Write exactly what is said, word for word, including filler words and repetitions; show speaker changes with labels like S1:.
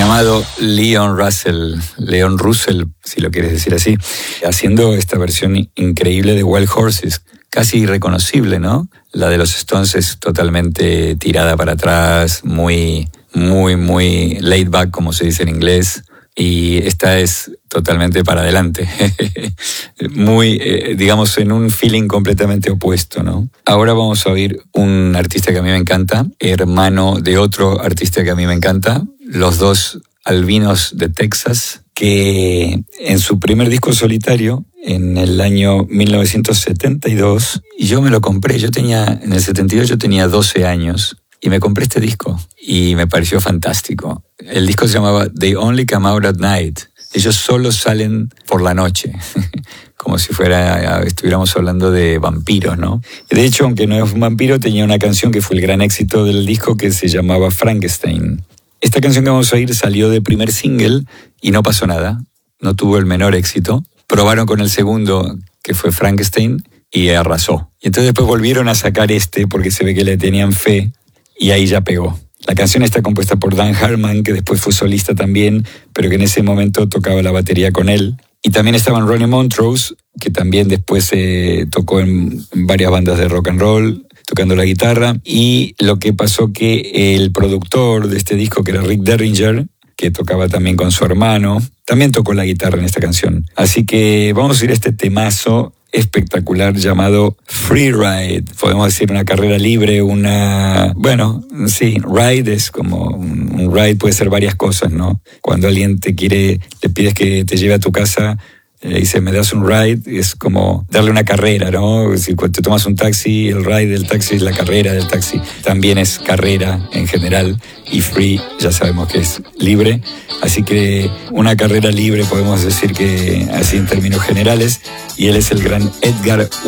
S1: amado Leon Russell, Leon Russell, si lo quieres decir así, haciendo esta versión increíble de Wild Horses, casi irreconocible, ¿no? La de los Stones es totalmente tirada para atrás, muy, muy, muy laid back, como se dice en inglés, y esta es totalmente para adelante, muy, eh, digamos, en un feeling completamente opuesto, ¿no? Ahora vamos a oír un artista que a mí me encanta, hermano de otro artista que a mí me encanta, los dos albinos de Texas, que en su primer disco solitario, en el año mil novecientos setenta y dos, y yo me lo compré, yo tenía, en el setenta y dos yo tenía doce años, y me compré este disco, y me pareció fantástico. El disco se llamaba They Only Come Out at Night. Ellos solo salen por la noche, como si fuera, estuviéramos hablando de vampiros, ¿no? De hecho, aunque no es un vampiro, tenía una canción que fue el gran éxito del disco que se llamaba Frankenstein. Esta canción que vamos a oír salió de primer single y no pasó nada, no tuvo el menor éxito. Probaron con el segundo, que fue Frankenstein, y arrasó. Y entonces después volvieron a sacar este porque se ve que le tenían fe y ahí ya pegó. La canción está compuesta por Dan Hartman, que después fue solista también, pero que en ese momento tocaba la batería con él. Y también estaban Ronnie Montrose, que también después eh, tocó en varias bandas de rock and roll, tocando la guitarra. Y lo que pasó que el productor de este disco, que era Rick Derringer, que tocaba también con su hermano, también tocó la guitarra en esta canción. Así que vamos a ir a este temazo espectacular llamado Free Ride. Podemos decir una carrera libre, una... Bueno, sí, ride es como... Un ride puede ser varias cosas, ¿no? Cuando alguien te quiere, le pides que te lleve a tu casa, le dice, me das un ride, es como darle una carrera, ¿no? Si cuando te tomas un taxi, el ride del taxi es la carrera del taxi. También es carrera en general, y free ya sabemos que es libre. Así que una carrera libre podemos decir que así en términos generales, y él es el gran Edgar